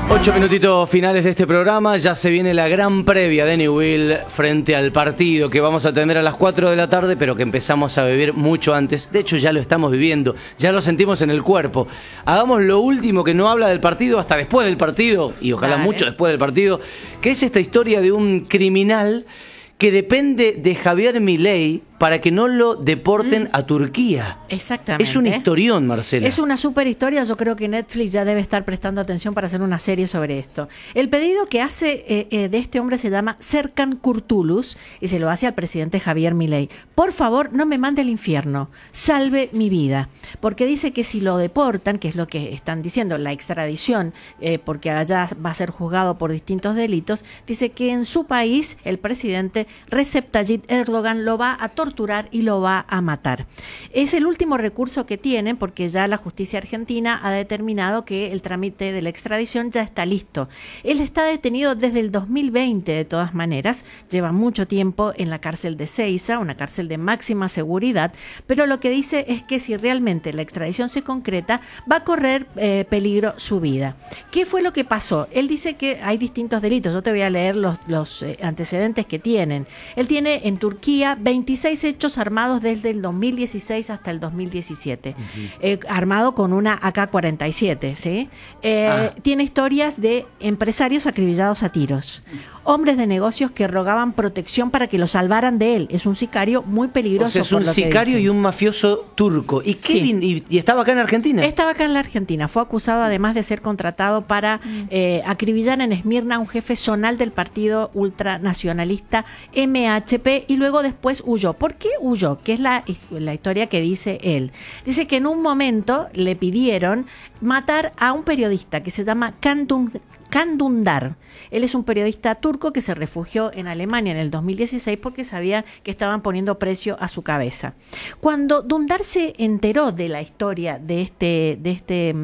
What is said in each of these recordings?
8 minutitos finales de este programa, ya se viene la gran previa de Newell frente al partido que vamos a tener a las 4 de la tarde, pero que empezamos a vivir mucho antes. De hecho ya lo estamos viviendo, ya lo sentimos en el cuerpo. Hagamos lo último que no habla del partido hasta después del partido, y ojalá mucho después del partido, que es esta historia de un criminal que depende de Javier Milei para que no lo deporten a Turquía. Exactamente. Es un historión, Marcela. Es una super historia. Yo creo que Netflix ya debe estar prestando atención para hacer una serie sobre esto. El pedido que hace de este hombre se llama Serkan Kurtulus y se lo hace al presidente Javier Milei. Por favor, no me mande al infierno. Salve mi vida. Porque dice que si lo deportan, que es lo que están diciendo, la extradición, porque allá va a ser juzgado por distintos delitos, dice que en su país el presidente Recep Tayyip Erdogan lo va a torturar y lo va a matar. Es el último recurso que tienen porque ya la justicia argentina ha determinado que el trámite de la extradición ya está listo. Él está detenido desde el 2020 de todas maneras, lleva mucho tiempo en la cárcel de Seiza, una cárcel de máxima seguridad, pero lo que dice es que si realmente la extradición se concreta, va a correr peligro su vida. ¿Qué fue lo que pasó? Él dice que hay distintos delitos, yo te voy a leer los antecedentes que tienen. Él tiene en Turquía 26 hechos armados desde el 2016 hasta el 2017, armado con una AK-47, ¿sí? Tiene historias de empresarios acribillados a tiros, hombres de negocios que rogaban protección para que lo salvaran de él. Es un sicario muy peligroso. O sea, es un sicario y un mafioso turco. ¿Y Kevin? Sí. ¿Y estaba acá en Argentina? Estaba acá en la Argentina. Fue acusado además de ser contratado para acribillar en Esmirna a un jefe zonal del partido ultranacionalista MHP y luego después huyó. ¿Por qué huyó? Que es la historia que dice él. Dice que en un momento le pidieron matar a un periodista que se llama Can Dündar. Él es un periodista turco que se refugió en Alemania en el 2016 porque sabía que estaban poniendo precio a su cabeza. Cuando Dündar se enteró de la historia de este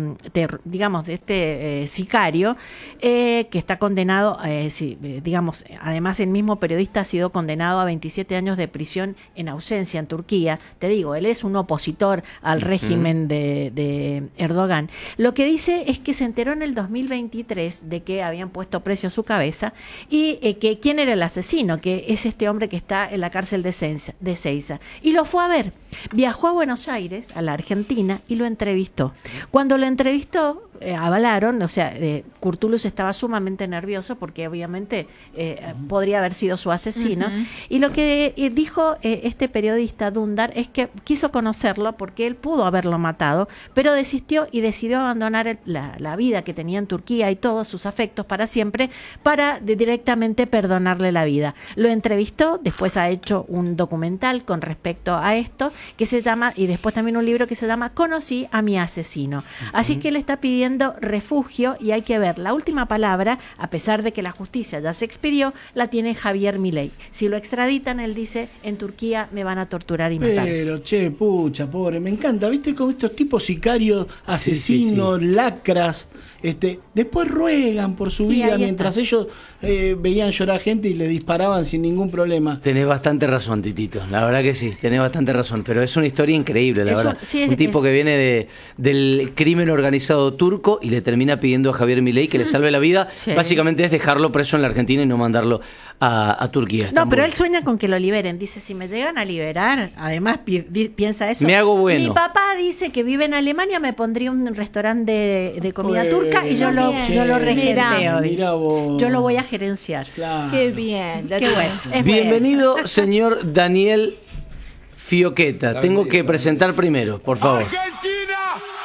sicario, que está condenado, además el mismo periodista ha sido condenado a 27 años de prisión en ausencia en Turquía. Te digo, él es un opositor al régimen de Erdogan. Lo que dice es que se enteró en el 2023 de que habían puesto precio a su cabeza y que quién era el asesino, que es este hombre que está en la cárcel de Seiza. Y lo fue a ver. Viajó a Buenos Aires, a la Argentina, y lo entrevistó. Cuando lo entrevistó, avalaron, Kurtulus estaba sumamente nervioso porque obviamente podría haber sido su asesino. Y lo que dijo este periodista Dündar es que quiso conocerlo porque él pudo haberlo matado, pero desistió y decidió abandonar la vida que tenía en Turquía y todos sus afectos para siempre, para directamente perdonarle la vida. Lo entrevistó, después ha hecho un documental con respecto a esto que se llama, y después también un libro que se llama Conocí a mi asesino. Así que él está pidiendo refugio y hay que ver, la última palabra, a pesar de que la justicia ya se expidió, la tiene Javier Milei. Si lo extraditan, él dice, en Turquía me van a torturar y matar. Pero, pucha, pobre, me encanta, ¿viste? Como estos tipos sicarios, asesinos, lacras, después ruegan por su vida mientras ellos veían llorar gente y le disparaban sin ningún problema. Tenés bastante razón, Titito, la verdad que sí, tenés bastante razón, pero es una historia increíble, la verdad. Un tipo que viene del crimen organizado turco y le termina pidiendo a Javier Milei que le salve la vida. Básicamente es dejarlo preso en la Argentina y no mandarlo a Turquía. Pero él sueña con que lo liberen. Dice, si me llegan a liberar, además piensa eso. Me hago bueno. Mi papá dice que vive en Alemania, me pondría un restaurante de comida turca y yo lo regenteo. Yo lo voy a gerenciar. Claro. Qué bien. Qué bueno. Bienvenido, señor Daniel Fioqueta. Tengo que presentar primero, por favor. ¡Argentina!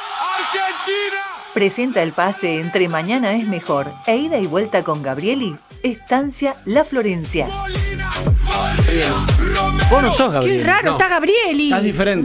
Presenta el pase entre Mañana es Mejor e Ida y Vuelta con Gabrieli, Estancia La Florencia. Vos no sos Gabrieli. Qué raro, está Gabrieli. Estás diferente.